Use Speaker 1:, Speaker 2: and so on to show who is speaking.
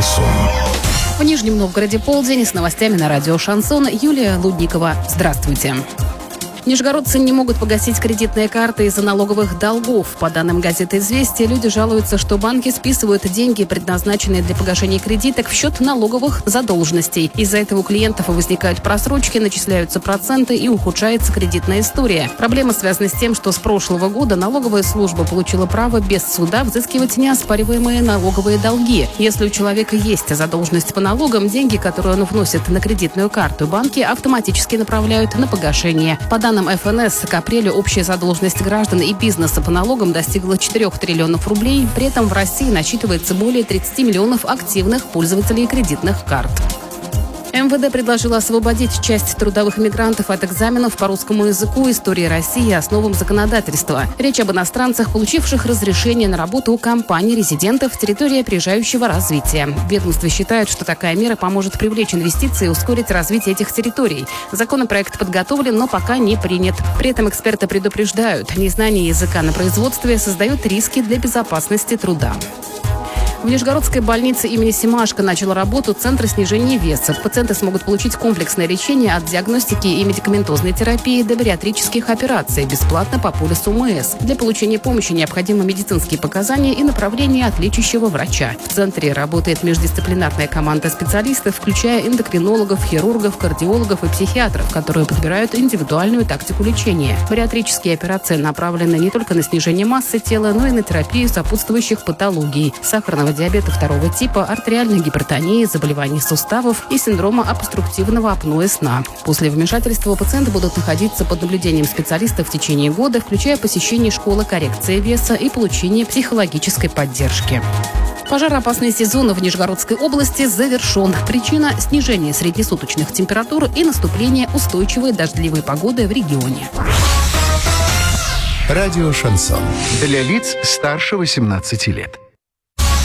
Speaker 1: Шансон.
Speaker 2: В Нижнем Новгороде полдень. С новостями на радио «Шансон». Юлия Лудникова. Здравствуйте. Нижегородцы не могут погасить кредитные карты из-за налоговых долгов. По данным газеты «Известия», люди жалуются, что банки списывают деньги, предназначенные для погашения кредиток, в счет налоговых задолженностей. Из-за этого у клиентов возникают просрочки, начисляются проценты и ухудшается кредитная история. Проблема связана с тем, что с прошлого года налоговая служба получила право без суда взыскивать неоспариваемые налоговые долги. Если у человека есть задолженность по налогам, деньги, которые он вносит на кредитную карту, банки автоматически направляют на погашение. По данным ФНС, к апрелю общая задолженность граждан и бизнеса по налогам достигла 4 триллионов рублей. При этом в России насчитывается более 30 миллионов активных пользователей кредитных карт. МВД предложило освободить часть трудовых мигрантов от экзаменов по русскому языку, истории России и основам законодательства. Речь об иностранцах, получивших разрешение на работу у компаний-резидентов территории опережающего развития. Ведомство считает, что такая мера поможет привлечь инвестиции и ускорить развитие этих территорий. Законопроект подготовлен, но пока не принят. При этом эксперты предупреждают, незнание языка на производстве создает риски для безопасности труда. В Нижегородской больнице имени Семашко начал работу Центр снижения веса. Пациенты смогут получить комплексное лечение от диагностики и медикаментозной терапии до бариатрических операций бесплатно по полису МС. Для получения помощи необходимы медицинские показания и направление от лечащего врача. В центре работает междисциплинарная команда специалистов, включая эндокринологов, хирургов, кардиологов и психиатров, которые подбирают индивидуальную тактику лечения. Бариатрические операции направлены не только на снижение массы тела, но и на терапию сопутствующих патологий – сахарного диабета второго типа, артериальной гипертонии, заболеваний суставов и синдрома обструктивного апноэ сна. После вмешательства пациенты будут находиться под наблюдением специалистов в течение года, включая посещение школы коррекции веса и получение психологической поддержки. Пожароопасный сезон в Нижегородской области завершен. Причина – снижение среднесуточных температур и наступление устойчивой дождливой погоды в регионе.
Speaker 1: Радио «Шансон».
Speaker 3: Для лиц старше 18 лет.